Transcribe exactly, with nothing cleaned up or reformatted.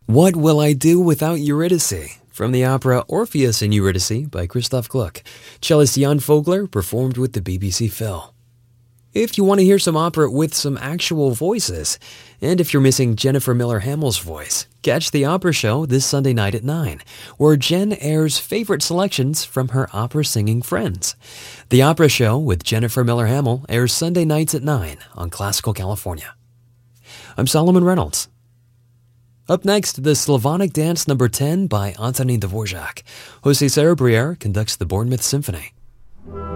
What Will I Do Without Eurydice? From the opera Orpheus and Eurydice by Christoph Gluck. Cellist Jan Vogler performed with the B B C Phil. If you want to hear some opera with some actual voices, and if you're missing Jennifer Miller Hamill's voice, catch the Opera Show this Sunday night at nine, where Jen airs favorite selections from her opera singing friends. The Opera Show with Jennifer Miller Hamill airs Sunday nights at nine on Classical California. I'm Solomon Reynolds. Up next, the Slavonic Dance Number ten by Antonin Dvorak. José Saraburier conducts the Bournemouth Symphony.